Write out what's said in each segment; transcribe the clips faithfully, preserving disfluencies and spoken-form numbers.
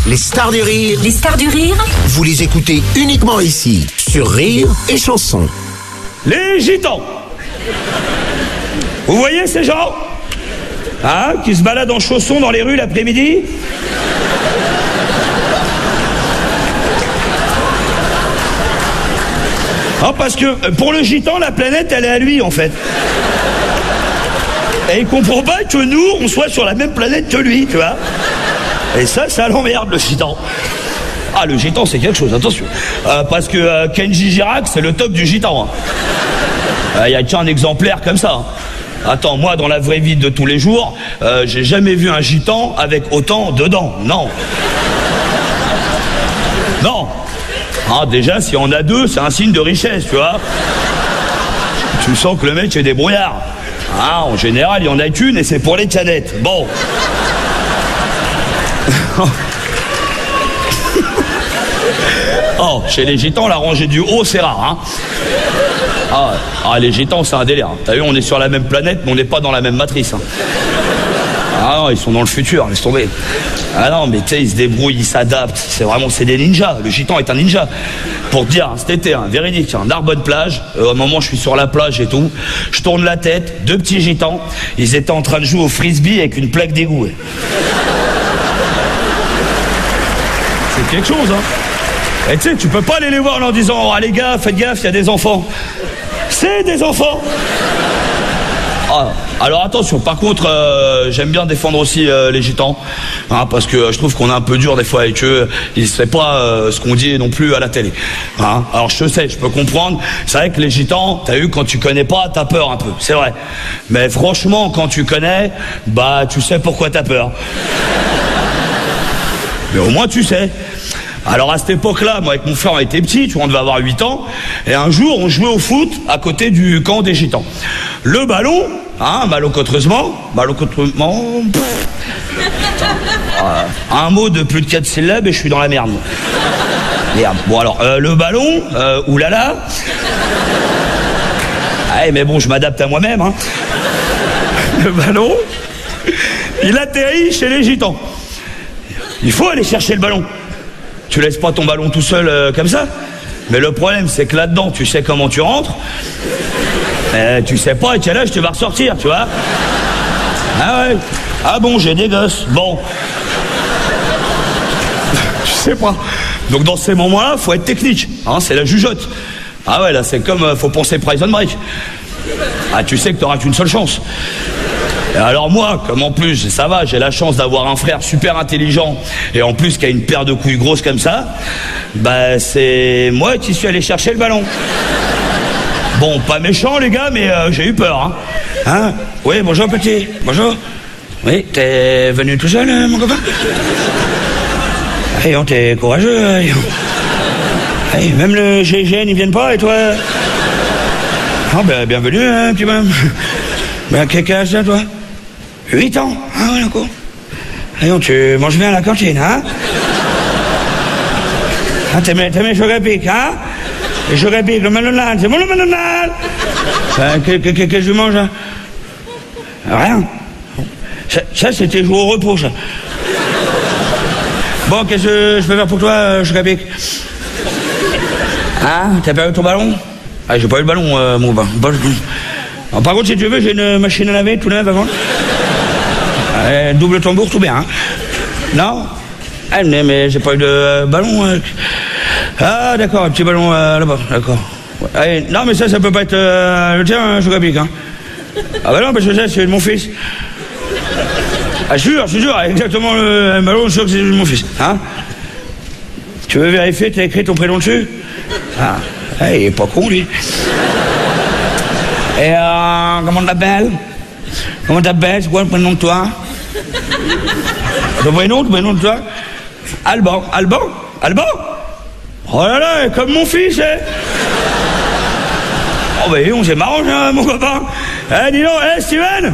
Les stars du rire. Les stars du rire. Vous les écoutez uniquement ici, sur Rire et Chanson. Les gitans. Vous voyez ces gens, hein, qui se baladent en chaussons dans les rues l'après-midi? Ah, parce que pour le gitan, la planète, elle est à lui, en fait. Et il comprend pas que nous, on soit sur la même planète que lui, tu vois. Et ça, ça l'emmerde, le gitan. Ah, le gitan, c'est quelque chose, attention. Euh, parce que euh, Kenji Girac, c'est le top du gitan. Il hein. n'y euh, a qu'un exemplaire comme ça. Hein. Attends, moi, dans la vraie vie de tous les jours, euh, j'ai jamais vu un gitan avec autant de dents. Non. Non. Ah, déjà, si on a deux, c'est un signe de richesse, tu vois. Tu sens que le mec est débrouillard. Ah, en général, il y en a qu'une et c'est pour les cadettes. Bon. Oh, chez les gitans, la rangée du haut, c'est rare, hein. Ah, ah, les gitans, c'est un délire. T'as vu, on est sur la même planète, mais on n'est pas dans la même matrice. Hein. Ah non, ils sont dans le futur, laisse tomber. Ah non, mais tu sais, ils se débrouillent, ils s'adaptent. C'est vraiment, c'est des ninjas. Le gitan est un ninja. Pour te dire, cet été, hein, véridique, hein, Narbonne plage. Euh, au moment où je suis sur la plage et tout, je tourne la tête, deux petits gitans. Ils étaient en train de jouer au frisbee avec une plaque d'égout. Ouais. C'est quelque chose, hein. Et tu sais, tu peux pas aller les voir en leur disant, oh les gars, faites gaffe, il y a des enfants. C'est des enfants. Ah, alors attention, par contre, euh, j'aime bien défendre aussi euh, les gitans, hein, parce que euh, je trouve qu'on est un peu dur des fois avec eux. Ils ne savent pas euh, ce qu'on dit non plus à la télé. Hein. Alors je sais, je peux comprendre. C'est vrai que les gitans, t'as vu, quand tu connais pas, t'as peur un peu, c'est vrai. Mais franchement, quand tu connais, bah tu sais pourquoi t'as peur. Mais au moins tu sais. Alors à cette époque-là, moi avec mon frère on était petits, tu vois, on devait avoir huit ans, et un jour on jouait au foot à côté du camp des gitans. Le ballon, hein, malencontreusement, malencontreusement, euh, un mot de plus de quatre syllabes et je suis dans la merde. Merde. Bon alors, euh, le ballon, euh, oulala. Ah, mais bon, je m'adapte à moi-même, hein. Le ballon, il atterrit chez les gitans. Il faut aller chercher le ballon. Tu laisses pas ton ballon tout seul euh, comme ça. Mais le problème, c'est que là-dedans, tu sais comment tu rentres. Euh, tu sais pas à quel âge tu vas ressortir, tu vois. Ah ouais. Ah bon, j'ai des gosses. Bon. Tu sais pas. Donc dans ces moments-là, faut être technique. Hein, c'est la jugeote. Ah ouais, là, c'est comme, euh, faut penser Prison Break. Ah, tu sais que t'auras qu'une seule chance. Et alors moi, comme en plus, ça va, j'ai la chance d'avoir un frère super intelligent et en plus qui a une paire de couilles grosses comme ça, bah c'est moi qui suis allé chercher le ballon. Bon, pas méchant les gars, mais euh, j'ai eu peur. Hein. Hein? Oui, bonjour petit. Bonjour. Oui, t'es venu tout seul, euh, mon copain? Hey, on t'es courageux. Hey, même le G I G N, ils viennent pas et toi? Ah ben, bienvenue, hein, petit bonhomme. Ben, quel âge t'as, toi? huit ans. Ah ouais, d'accord. Allons, tu manges bien à la cantine, hein? Ah, t'aimes, t'aimes les chocs à pic, hein? Les chocs à pic, le McDonald's, c'est bon le McDonald's? Ben, qu'est-ce que, que je mange, hein? Rien. Ça, ça c'était jouer au repos, ça. Bon, qu'est-ce que je peux faire pour toi, euh, chocs à pic? Ah, t'as perdu ton ballon? Ah, j'ai pas eu le ballon, euh, mon copain. Alors, par contre, si tu veux, j'ai une machine à laver tout neuf avant. Euh, double tambour, tout bien. Hein. Non? Ah, mais, mais j'ai pas eu de euh, ballon. Euh... Ah, d'accord, un petit ballon euh, là-bas, d'accord. Ouais. Allez, non, mais ça, ça peut pas être euh, le tien, je pique, hein. Ah bah non, parce que ça, c'est de mon fils. Ah, je suis sûr, je suis sûr, exactement le ballon, je suis sûr que c'est de mon fils. Hein? Tu veux vérifier, t'as écrit ton prénom dessus? Ah, hey, il est pas con, lui. Et euh, comment t'appelles? Comment t'appelles? C'est quoi le prénom de toi? Le prénom, le prénom de toi? Alban. Alban? Alban? Oh là là, comme mon fils, hein? Oh bah on s'est marrant, hein, mon copain. Eh, dis donc, eh, Steven?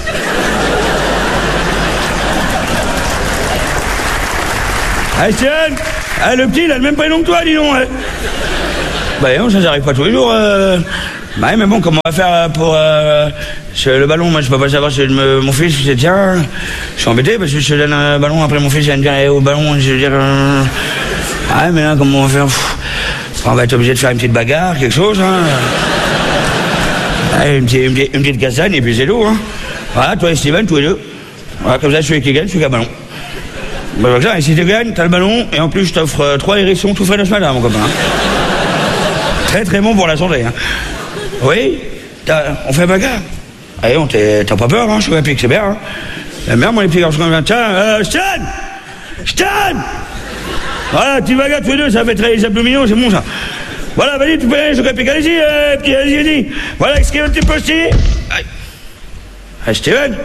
Eh, Steven? Eh, le petit, il a le même prénom que toi, dis donc, hein? Bah non, ça n'arrive pas tous les jours, euh... Bah ouais, mais bon, comment on va faire pour euh, le ballon? Moi, je peux pas savoir si me, mon fils, je dis, tiens, je suis embêté parce que je te donne un ballon, après mon fils, il va me dire, eh, au ballon, je veux dire... Euh... Ah ouais, mais là, comment on va faire? Pff, on va être obligé de faire une petite bagarre, quelque chose, hein. Allez, une, petite, une, petite, une petite castagne, et puis c'est tout, hein. Voilà, toi et Steven, tous les deux. Voilà, comme ça, celui qui gagne, celui qui a le ballon. Bah, comme ça, et si tu gagnes, t'as le ballon, et en plus, je t'offre euh, trois hérissons tout frais de ce matin, mon copain. Très, très bon pour la santé, hein. Oui, on fait bagarre. Allez, on t'as pas peur, hein, je suis rapide, c'est bien, hein. La merde, moi, les petits garçons comme ça, tiens, euh, Stan Stan Voilà, petit bagarre tous les deux, ça fait travailler les abdominaux, c'est bon, ça. Voilà, vas-y, tu peux aller, je suis rapide, allez-y, euh, petit, allez-y, allez-y. Voilà, est-ce qu'il y a un petit postier? Ah, Steven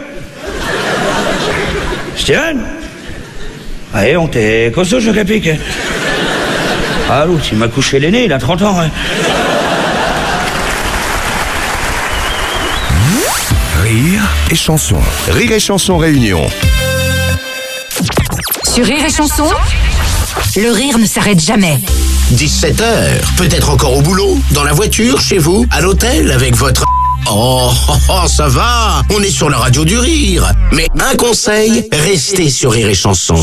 Steven Allez, on t'est costaud, je suis rapide. Ah, l'autre, il m'a couché l'aîné, il a trente ans, hein. Rire et chanson. Rire et chanson réunion. Sur Rire et chanson, le rire ne s'arrête jamais. dix-sept heures, peut-être encore au boulot, dans la voiture, chez vous, à l'hôtel, avec votre... Oh, oh, oh, ça va, on est sur la radio du rire. Mais un conseil, restez sur Rire et chanson.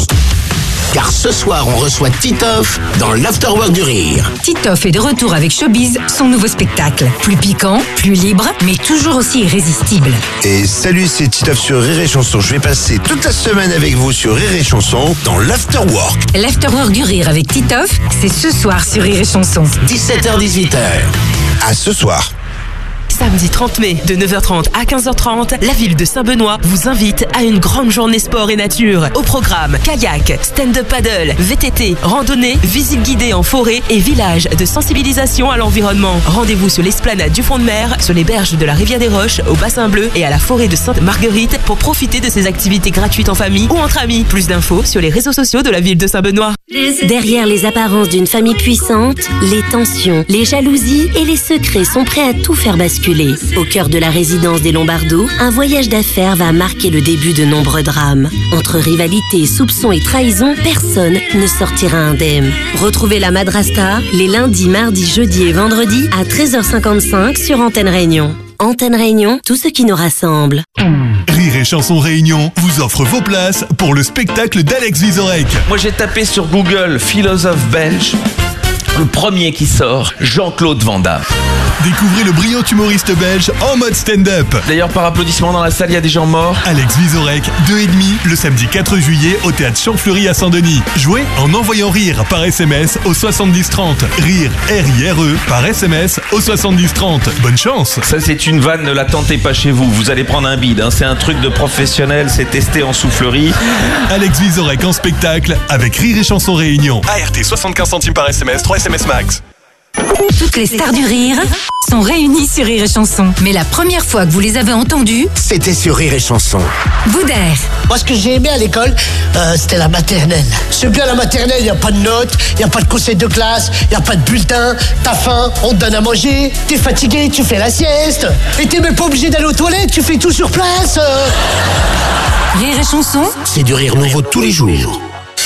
Car ce soir, on reçoit Titoff dans l'Afterwork du Rire. Titoff est de retour avec Showbiz, son nouveau spectacle. Plus piquant, plus libre, mais toujours aussi irrésistible. Et salut, c'est Titoff sur Rire et chanson. Je vais passer toute la semaine avec vous sur Rire et chanson dans l'Afterwork. L'Afterwork du Rire avec Titoff, c'est ce soir sur Rire et chanson. dix-sept heures dix-huit heures. À ce soir. Samedi trente mai, de neuf heures trente à quinze heures trente, la ville de Saint-Benoît vous invite à une grande journée sport et nature. Au programme, kayak, stand-up paddle, V T T, randonnée, visite guidée en forêt et village de sensibilisation à l'environnement. Rendez-vous sur l'esplanade du Front de Mer, sur les berges de la Rivière des Roches, au Bassin Bleu et à la forêt de Sainte-Marguerite pour profiter de ces activités gratuites en famille ou entre amis. Plus d'infos sur les réseaux sociaux de la ville de Saint-Benoît. Derrière les apparences d'une famille puissante, les tensions, les jalousies et les secrets sont prêts à tout faire basculer. Au cœur de la résidence des Lombardo, un voyage d'affaires va marquer le début de nombreux drames. Entre rivalité, soupçons et trahison, personne ne sortira indemne. Retrouvez la Madrasta les lundis, mardis, jeudis et vendredis à treize heures cinquante-cinq sur Antenne Réunion. Antenne Réunion, tout ce qui nous rassemble. Rire et chanson Réunion vous offre vos places pour le spectacle d'Alex Vizorek. Moi j'ai tapé sur Google philosophe belge. Le premier qui sort, Jean-Claude Van Damme. Découvrez le brillant humoriste belge en mode stand-up. D'ailleurs, par applaudissement dans la salle, il y a des gens morts. Alex Vizorek, deux et demi, le samedi quatre juillet au théâtre Champfleury à Saint-Denis. Jouez en envoyant rire par S M S au soixante-dix trente. Rire, R I R E, par S M S au soixante-dix trente. Bonne chance. Ça, c'est une vanne, ne la tentez pas chez vous. Vous allez prendre un bide, hein. C'est un truc de professionnel, c'est testé en soufflerie. Alex Vizorek en spectacle avec Rire et chanson Réunion. A R T soixante-quinze centimes par S M S, trois S M S max. Toutes les stars du rire sont réunies sur Rire et chanson. Mais la première fois que vous les avez entendues, C'était sur Rire et chanson. Boudère. Moi, ce que j'ai aimé à l'école, euh, c'était la maternelle. C'est bien la maternelle, il n'y a pas de notes, il n'y a pas de conseil de classe, il n'y a pas de bulletin, t'as faim, on te donne à manger, t'es fatigué, tu fais la sieste, et t'es même pas obligé d'aller aux toilettes, tu fais tout sur place. euh. Rire et chanson, C'est du rire nouveau tous les jours.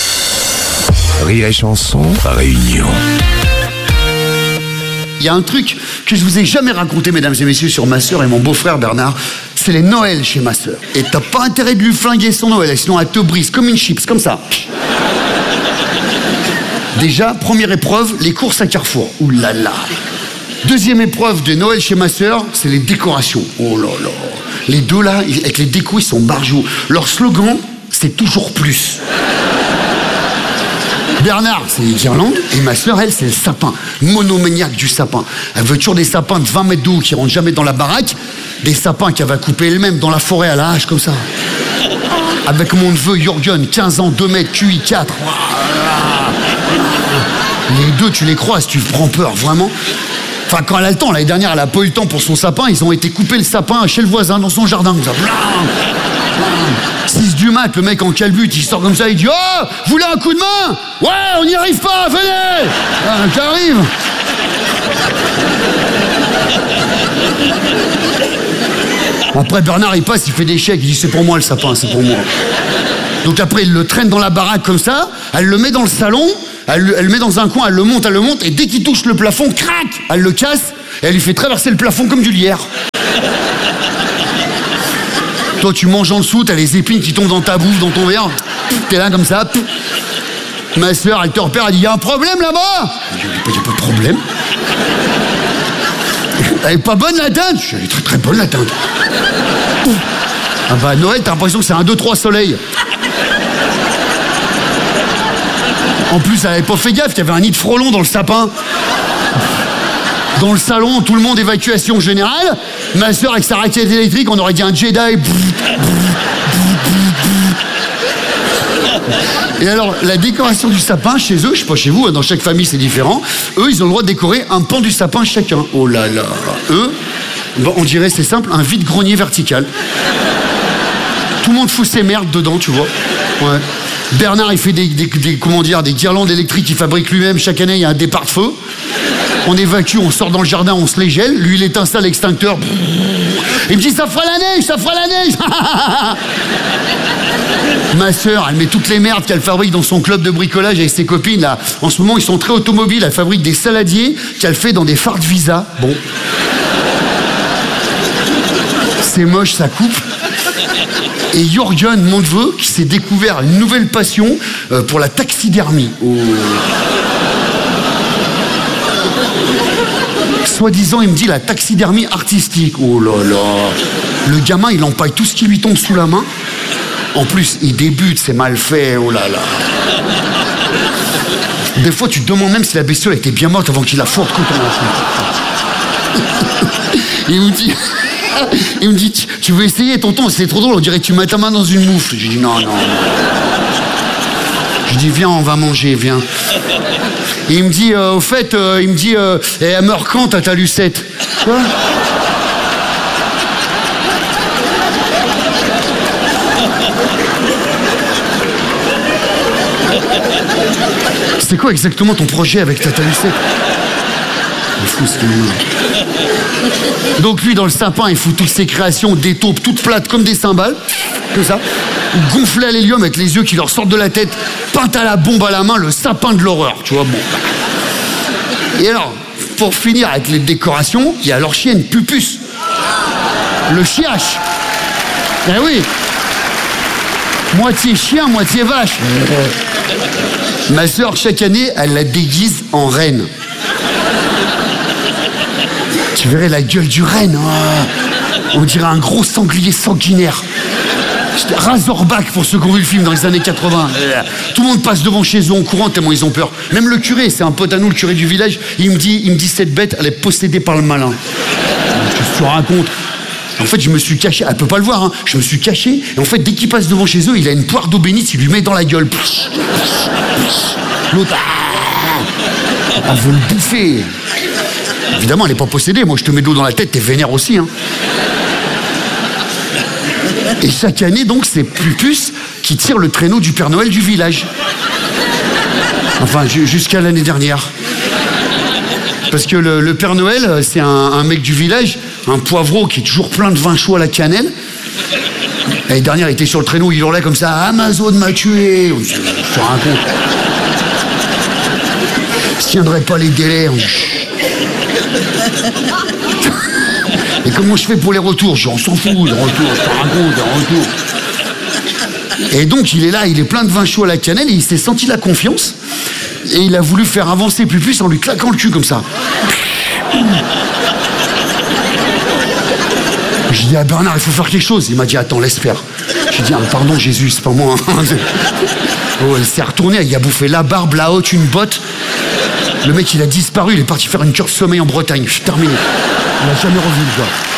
Rire et chanson, Réunion. Il y a un truc que je vous ai jamais raconté, mesdames et messieurs, sur ma sœur et mon beau-frère Bernard, c'est les Noëls chez ma sœur. Et t'as pas intérêt de lui flinguer son Noël, sinon elle te brise comme une chips, comme ça. Déjà, première épreuve, les courses à Carrefour. Ouh là là. Deuxième épreuve de Noël chez ma sœur, c'est les décorations. Oh là là. Les deux là, avec les décos, ils sont barjots. Leur slogan, c'est toujours plus. Bernard, c'est les guirlandes, et ma sœur, elle, c'est le sapin. Monomaniaque du sapin. Elle veut toujours des sapins de vingt mètres de haut qui rentrent jamais dans la baraque, des sapins qu'elle va couper elle-même dans la forêt à la hache, comme ça. Avec mon neveu Jürgen, quinze ans, deux mètres, Q I quatre. Les deux, tu les croises, tu prends peur, vraiment. Enfin, quand elle a le temps, l'année dernière, elle a pas eu le temps pour son sapin, ils ont été couper le sapin chez le voisin, dans son jardin, comme ça. six du mat, le mec en calbute, il sort comme ça, il dit « Oh, vous voulez un coup de main? Ouais, on n'y arrive pas, venez !» ah, J'arrive. Après, Bernard, il passe, il fait des chèques, il dit « C'est pour moi le sapin, c'est pour moi. » Donc après, il le traîne dans la baraque comme ça, elle le met dans le salon, elle, elle le met dans un coin, elle le monte, elle le monte, et dès qu'il touche le plafond, crac, elle le casse, Et elle lui fait traverser le plafond comme du lierre. Toi, tu manges en dessous, t'as les épines qui tombent dans ta bouffe, dans ton verre. T'es là comme ça. Ma soeur, elle te repère, elle dit, y a un problème là-bas? Je dis, il n'y a pas de problème. Elle est pas bonne la dinde? Je dis, elle est très très bonne la dinde. Ah bah Noël, t'as l'impression que c'est un deux trois soleil. En plus, elle avait pas fait gaffe, il y avait un nid de frelons dans le sapin. Dans le salon, tout le monde évacuation générale. Ma soeur avec sa raquette électrique, on aurait dit un Jedi. Et alors, la décoration du sapin, chez eux, je sais pas chez vous, dans chaque famille c'est différent, eux, ils ont le droit de décorer un pan du sapin chacun. Oh là là. Eux, bah, on dirait, c'est simple, un vide-grenier vertical. Tout le monde fout ses merdes dedans, tu vois. Ouais. Bernard, il fait des, des, des, comment dire, des guirlandes électriques qu'il fabrique lui-même. Chaque année, il y a un départ de feu. On évacue, on sort dans le jardin, on se les gèle. Lui, il éteint ça, l'extincteur. Il me dit, ça fera la neige, ça fera la neige. Ma sœur, elle met toutes les merdes qu'elle fabrique dans son club de bricolage avec ses copines. Là. En ce moment, ils sont très automobiles. Elle fabrique des saladiers qu'elle fait dans des phares de Visa. Bon. C'est moche, ça coupe. Et Jürgen, mon neveu, qui s'est découvert une nouvelle passion euh, pour la taxidermie. Oh. Soi-disant, il me dit la taxidermie artistique. Oh là là. Le gamin, il empaille tout ce qui lui tombe sous la main. En plus, il débute, c'est mal fait. Oh là là. Des fois, tu te demandes même si la bestiole était bien morte avant qu'il la fourre contre la Il me dit... Il me dit, tu veux essayer, tonton? C'est trop drôle, on dirait que tu mets ta main dans une moufle. Je dis, non, non. Je dis, viens, on va manger, viens. Et il me dit, euh, au fait, euh, il me dit, euh, et elle meurt quand, tata Lucette? Quoi? C'est quoi exactement ton projet avec tata Lucette? Fou, donc lui dans le sapin il fout toutes ses créations, des taupes toutes plates comme des cymbales, comme ça, gonflé à l'hélium avec les yeux qui leur sortent de la tête, peinte à la bombe à la main, le sapin de l'horreur, tu vois, bon. Et alors, pour finir avec les décorations, il y a leur chienne Pupus, le chiache. Eh oui, moitié chien, moitié vache. Ma soeur chaque année elle la déguise en reine. Tu verrais la gueule du renne. Oh, on dirait un gros sanglier sanguinaire. Razorback pour ceux qui ont vu le film dans les années quatre-vingts. Tout le monde passe devant chez eux en courant tellement ils ont peur. Même le curé, c'est un pote à nous, le curé du village, il me dit, il me dit cette bête, elle est possédée par le malin. Qu'est-ce que tu racontes? En fait, je me suis caché, elle peut pas le voir, hein. Je me suis caché, et en fait, dès qu'il passe devant chez eux, il a une poire d'eau bénite, il lui met dans la gueule. L'autre, ah, elle veut le bouffer. Évidemment, elle n'est pas possédée. Moi, je te mets de l'eau dans la tête, t'es vénère aussi. Hein. Et chaque année, donc, c'est Pupus qui tire le traîneau du Père Noël du village. Enfin, jusqu'à l'année dernière. Parce que le, le Père Noël, c'est un, un mec du village, un poivreau qui est toujours plein de vin chaud à la cannelle. L'année dernière, il était sur le traîneau, il hurlait comme ça, Amazon m'a tué. Je te raconte. Je tiendrai pas les délais. Et comment je fais pour les retours? Je dis, on s'en fout, les retours, je te raconte, les retours. Et donc, il est là, il est plein de vin chaud à la cannelle, et il s'est senti la confiance, et il a voulu faire avancer Pupus en lui claquant le cul comme ça. Je dis à Bernard, il faut faire quelque chose. Il m'a dit, attends, laisse faire. J'ai dit, ah, pardon Jésus, c'est pas moi. Oh, il s'est retourné, il a bouffé la barbe, la haute, une botte. Le mec, il a disparu, il est parti faire une cure de sommeil en Bretagne. Je suis terminé. Il n'a jamais revu le gars.